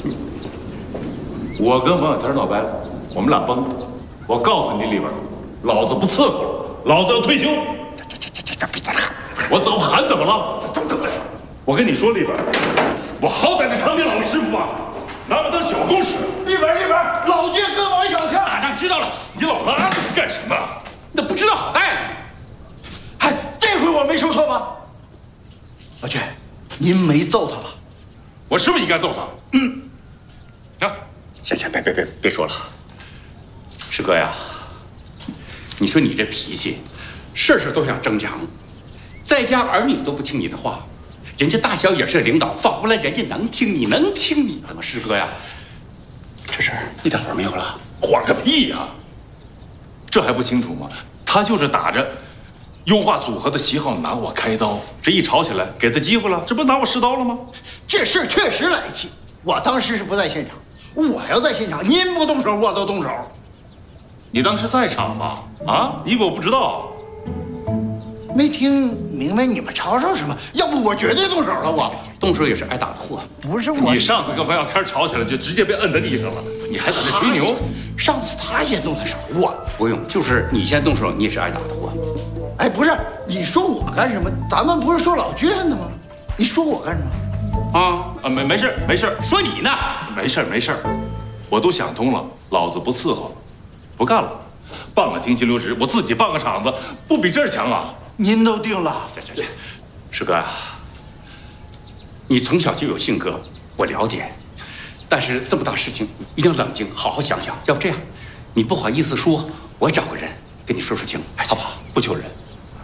我跟王小天闹掰了，我们俩崩了。我告诉你，里边，老子不伺候了，老子要退休。这别打！我走喊怎么了？我跟你说，里边，我好歹得当你老师傅吧，拿我当小狗使。 里边，老爹跟王小天打仗知道了，你老拉着干什么？那不知道好歹呢？ 哎，这回我没说错吧？老娟，您没揍他吧？ 我是不是应该揍他？ 嗯。 啊，行，别说了。师哥呀，你说你这脾气，事事都想争强，在家儿女都不听你的话，人家大小也是领导，反过来人家能听你，能听你的吗？师哥呀，这事儿一点火没有了。火个屁呀！这还不清楚吗？他就是打着优化组合的旗号拿我开刀，这一吵起来，给他机会了，这不拿我试刀了吗？ 这事确实来气，我当时是不在现场。我要在现场，您不动手，我都动手。 你当时在场吗？啊，你以为我不知道？ 没听明白你们吵吵什么？要不我绝对动手了。我动手也是挨打的货。 不是我， 你上次跟王小天吵起来，就直接被摁在地上了，你还在那吹牛？ 上次他先动的手，我不用，就是你先动手，你也是挨打的货。 哎，不是，你说我干什么？咱们不是说老倔呢吗？你说我干什么？ 没事，说你呢。没事，我都想通了，老子不伺候了，不干了，办个停薪留职，我自己办个厂子，不比这儿强啊？ 您都定了？ 这，师哥呀，你从小就有性格，我了解，但是这么大事情一定要冷静，好好想想。要不这样，你不好意思说，我找个人跟你说说情，好不好？不求人，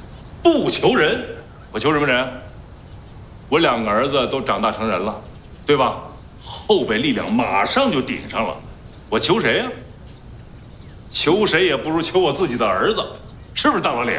我求什么人？我2个儿子都长大成人了，对吧？后备力量马上就顶上了，我求谁呀？求谁也不如求我自己的儿子，是不是大老李？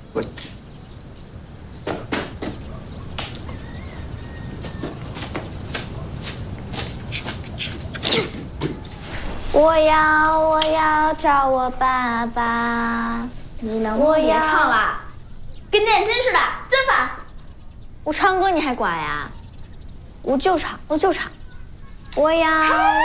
我要找我爸爸。 你能不能别唱了？跟念经似的，真烦！ 我唱歌你还管呀？我就唱。我要。